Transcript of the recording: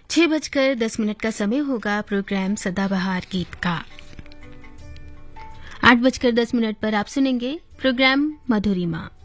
6:10 का समय होगा प्रोग्राम सदाबहार गीत का। 8:10 पर आप सुनेंगे प्रोग्राम मधुरिमा।